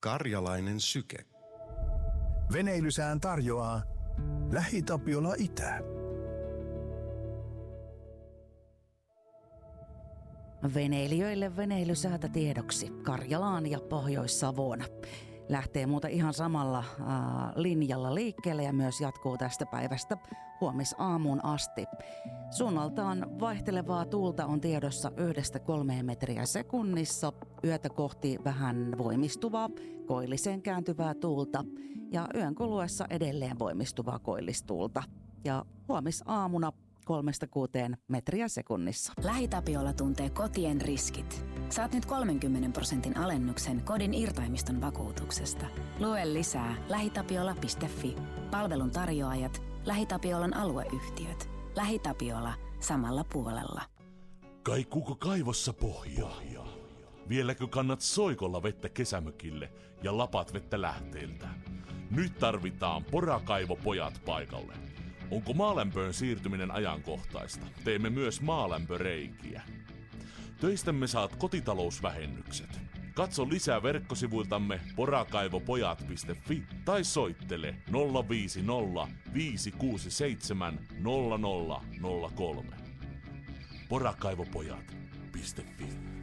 Karjalainen syke. Veneilysään tarjoaa LähiTapiola Itä. Veneilijöille veneilysäätä tiedoksi Karjalaan ja Pohjois-Savoon. Lähtee muuta ihan samalla linjalla liikkeelle ja myös jatkuu tästä päivästä huomisaamuun asti. Suunnaltaan vaihtelevaa tuulta on tiedossa 1-3 metriä sekunnissa. Yötä kohti vähän voimistuvaa, koilliseen kääntyvää tuulta ja yön kuluessa edelleen voimistuvaa koillistuulta. Ja huomisaamuna 3-6 metriä sekunnissa. LähiTapiola tuntee kotien riskit. Saat nyt 30% alennuksen kodin irtaimiston vakuutuksesta. Lue lisää lähitapiola.fi. Palvelun tarjoajat, LähiTapiolan alueyhtiöt. LähiTapiola samalla puolella. Kaikuuko kaivossa pohjaa? Vieläkö kannat soikolla vettä kesämökille ja lapat vettä lähteiltä? Nyt tarvitaan porakaivopojat paikalle. Onko maalämpöön siirtyminen ajankohtaista? Teemme myös maalämpöreikiä. Töistämme saat kotitalousvähennykset. Katso lisää verkkosivuiltamme porakaivopojat.fi tai soittele 050 567 0003. Porakaivopojat.fi